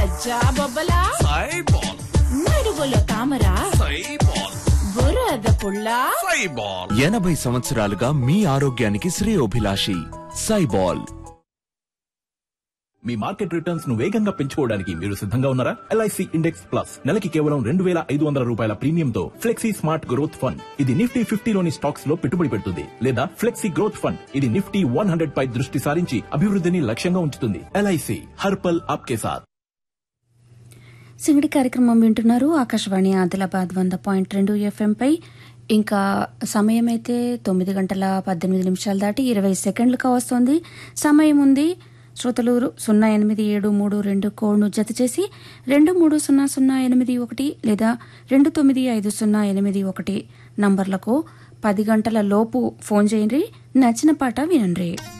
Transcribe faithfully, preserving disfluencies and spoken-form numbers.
సజ్జా బొబ్బలా సైబాల్ నడుగులో తామరా సైబాల్ బురద పుల్లా సైబాల్ ఎనభై సంవత్సరాలుగా మీ ఆరోగ్యానికి శ్రేయోభిలాషి సైబాల్. మీ మార్కెట్ రిటర్న్స్ ను వేగంగా పెంచుకోవడానికి మీరు సిద్ధంగా ఉన్నారా? ఎల్ఐసి ఇండెక్స్ ప్లస్ నెలకి కేవలం రెండు వేల ఐదు వందల రూపాయల ప్రీమియంతో ఫ్లెక్సీ స్మార్ట్ గ్రోత్ ఫండ్. ఇది నిఫ్టీ ఫిఫ్టీలోని స్టాక్స్ లో పెట్టుబడి పెడుతుంది. లేదా ఫ్లెక్సీ గ్రోత్ ఫండ్, ఇది నిఫ్టీ వన్ హండ్రెడ్ పై దృష్టి సారించి అభివృద్ధిని లక్ష్యంగా ఉంచుతుంది. ఎల్ఐసి హర్పల్ ఆప్కే సాథ్. సింగడి కార్యక్రమం వింటున్నారు ఆకాశవాణి ఆదిలాబాద్ వంద పాయింట్ రెండు ఎఫ్ఎం పై. ఇంకా సమయం అయితే తొమ్మిది గంటల పద్దెనిమిది నిమిషాలు దాటి ఇరవై సెకండ్లుగా వస్తోంది. సమయం ఉంది. శ్రోతలు సున్నా ఎనిమిది ఏడు మూడు రెండు కోడ్ను జత చేసి రెండు మూడు సున్నా సున్నా ఎనిమిది ఒకటి లేదా రెండు తొమ్మిది ఐదు సున్నా ఎనిమిది ఒకటి నంబర్లకు పది గంటల లోపు ఫోన్ చేయండి. నచ్చిన పాట వినండి.